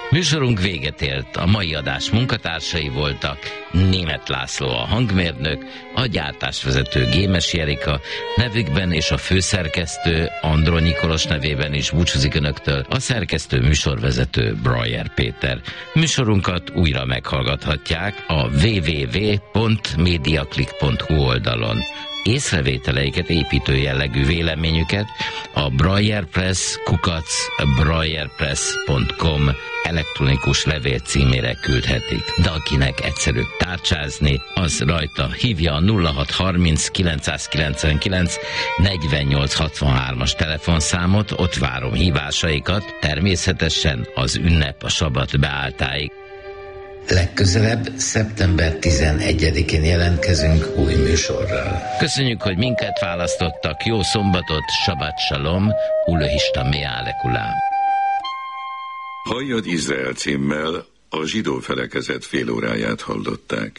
Műsorunk véget ért. A mai adás munkatársai voltak Németh László a hangmérnök, a gyártásvezető Gémesi Erika, nevükben és a főszerkesztő Andronyi Kolos nevében is búcsúzik önöktől a szerkesztő műsorvezető Brajer Péter. Műsorunkat újra meghallgathatják a www.mediaclick.hu oldalon. Észrevételeiket, építő jellegű véleményüket a brajerpress@brajerpress.com elektronikus levél címére küldhetik. De akinek egyszerűbb tárcsázni, az rajta hívja a 0630 999 4863-as telefonszámot, ott várom hívásaikat, természetesen az ünnep a sabat beálltáig. Legközelebb szeptember 11-én jelentkezünk új műsorral. Köszönjük, hogy minket választottak. Jó szombatot, Shabbat Shalom, Ulöhista Meálekulám. Halljad Izrael címmel a zsidó felekezet félóráját hallották.